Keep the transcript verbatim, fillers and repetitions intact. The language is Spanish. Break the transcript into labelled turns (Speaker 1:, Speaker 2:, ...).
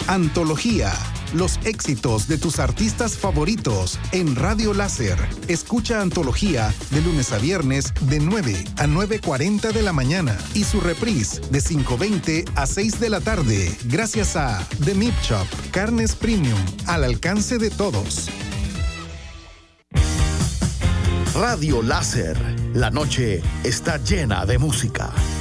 Speaker 1: Antología. Los éxitos de tus artistas favoritos en Radio Láser. Escucha Antología de lunes a viernes de nueve a nueve cuarenta de la mañana y su reprise de cinco veinte a seis de la tarde. Gracias a The Meat Shop. Carnes Premium al alcance de todos.
Speaker 2: Radio Láser. La noche está llena de música.